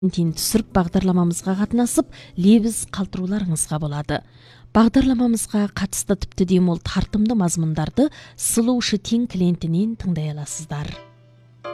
түсіріп бағдарламамызға қатынасып, лебіз қалтыруларыңызға болады. Бағдарламамызға қатысты тіпті демол тартымды мазмұндарды Сұлушы тең клиентінен тыңдай аласыздар.